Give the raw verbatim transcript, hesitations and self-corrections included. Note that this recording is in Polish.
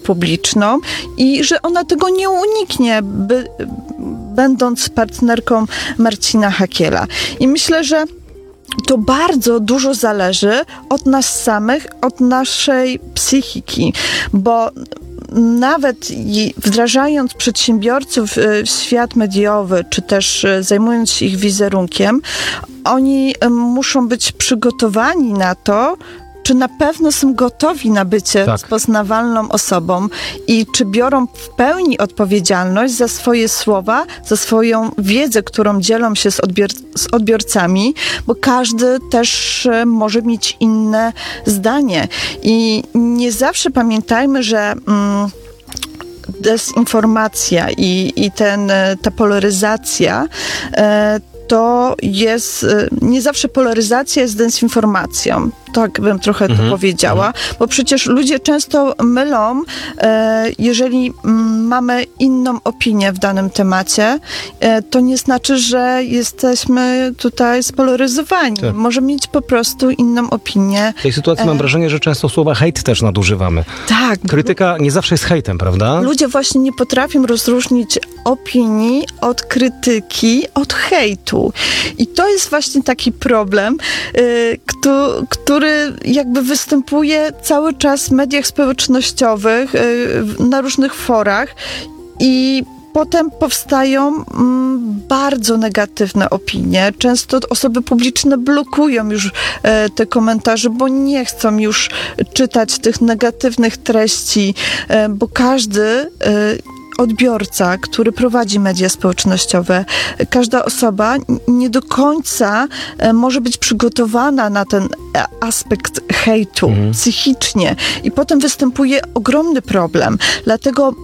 publiczną i że ona tego nie uniknie, by, będąc partnerką Marcina Hakiela. I myślę, że to bardzo dużo zależy od nas samych, od naszej psychiki, bo nawet wdrażając przedsiębiorców w świat mediowy, czy też zajmując się ich wizerunkiem, oni muszą być przygotowani na to, czy na pewno są gotowi na bycie tak. rozpoznawalną osobą i czy biorą w pełni odpowiedzialność za swoje słowa, za swoją wiedzę, którą dzielą się z, odbior- z odbiorcami, bo każdy też może mieć inne zdanie. I nie zawsze pamiętajmy, że mm, dezinformacja i, i ten, ta polaryzacja e, to jest, nie zawsze polaryzacja jest dezinformacją. Tak bym trochę mm-hmm. to powiedziała, bo przecież ludzie często mylą, e, jeżeli m, mamy inną opinię w danym temacie, e, to nie znaczy, że jesteśmy tutaj spolaryzowani. Tak. Możemy mieć po prostu inną opinię. W tej sytuacji mam wrażenie, że często słowa hejt też nadużywamy. Tak. Krytyka nie zawsze jest hejtem, prawda? Ludzie właśnie nie potrafią rozróżnić opinii od krytyki, od hejtu. I to jest właśnie taki problem, y, kto, który jakby występuje cały czas w mediach społecznościowych, y, na różnych forach i potem powstają mm, bardzo negatywne opinie. Często osoby publiczne blokują już e, te komentarze, bo nie chcą już czytać tych negatywnych treści, e, bo każdy e, odbiorca, który prowadzi media społecznościowe, każda osoba nie do końca e, może być przygotowana na ten aspekt hejtu mhm. psychicznie i potem występuje ogromny problem. Dlatego